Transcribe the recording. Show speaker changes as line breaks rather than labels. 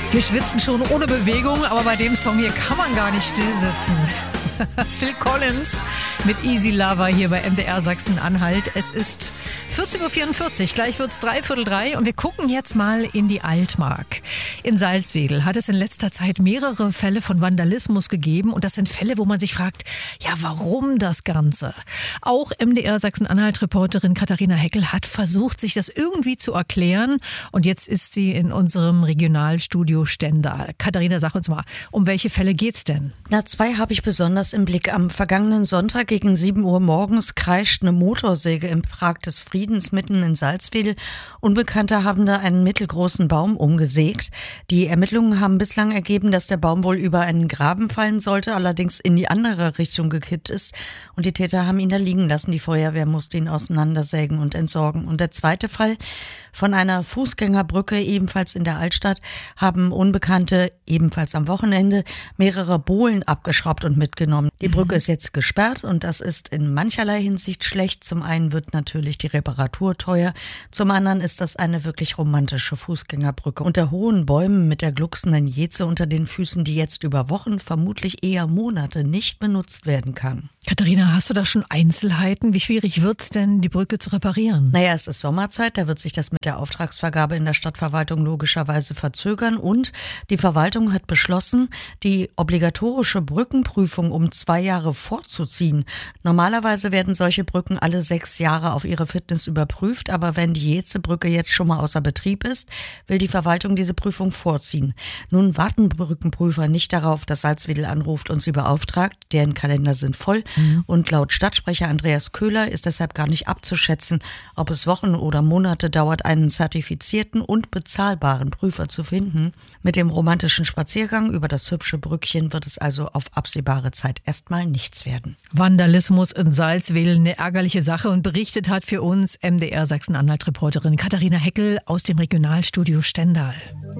Wir schwitzen schon ohne Bewegung, aber bei dem Song hier kann man gar nicht stillsitzen. Phil Collins mit Easy Lover hier bei MDR Sachsen-Anhalt. Es ist 14.44 Uhr, gleich wird's 2:45 und wir gucken jetzt mal in die Altmark. In Salzwedel hat es in letzter Zeit mehrere Fälle von Vandalismus gegeben und das sind Fälle, wo man sich fragt, ja, warum das Ganze? Auch MDR Sachsen-Anhalt-Reporterin Katharina Heckel hat versucht, sich das irgendwie zu erklären und jetzt ist sie in unserem Regionalstudio Stendal. Katharina, sag uns mal, um welche Fälle geht's denn?
Na, zwei habe ich besonders im Blick. Am vergangenen Sonntag gegen 7 Uhr morgens kreischt eine Motorsäge im Park des Friedens mitten in Salzwedel. Unbekannte haben da einen mittelgroßen Baum umgesägt. Die Ermittlungen haben bislang ergeben, dass der Baum wohl über einen Graben fallen sollte, allerdings in die andere Richtung gekippt ist. Und die Täter haben ihn da liegen lassen. Die Feuerwehr musste ihn auseinandersägen und entsorgen. Und der zweite Fall: von einer Fußgängerbrücke, ebenfalls in der Altstadt, haben Unbekannte, ebenfalls am Wochenende, mehrere Bohlen abgeschraubt und mitgenommen. Die Brücke ist jetzt gesperrt und das ist in mancherlei Hinsicht schlecht. Zum einen wird natürlich die Reparatur teuer, zum anderen ist das eine wirklich romantische Fußgängerbrücke unter hohen Bäumen mit der glucksenden Jeze unter den Füßen, die jetzt über Wochen, vermutlich eher Monate nicht benutzt werden kann.
Katharina, hast du da schon Einzelheiten? Wie schwierig wird's denn, die Brücke zu reparieren?
Naja, es ist Sommerzeit, da wird sich das mit der Auftragsvergabe in der Stadtverwaltung logischerweise verzögern und die Verwaltung hat beschlossen, die obligatorische Brückenprüfung um 2 Jahre vorzuziehen. Normalerweise werden solche Brücken alle 6 Jahre auf ihre Fitness überprüft, aber wenn die Jezebrücke jetzt schon mal außer Betrieb ist, will die Verwaltung diese Prüfung vorziehen. Nun warten Brückenprüfer nicht darauf, dass Salzwedel anruft und sie beauftragt, deren Kalender sind voll. Und laut Stadtsprecher Andreas Köhler ist deshalb gar nicht abzuschätzen, ob es Wochen oder Monate dauert, einen zertifizierten und bezahlbaren Prüfer zu finden. Mit dem romantischen Spaziergang über das hübsche Brückchen wird es also auf absehbare Zeit erstmal nichts werden.
Vandalismus in Salzwedel, eine ärgerliche Sache, und berichtet hat für uns MDR Sachsen-Anhalt-Reporterin Katharina Heckel aus dem Regionalstudio Stendal.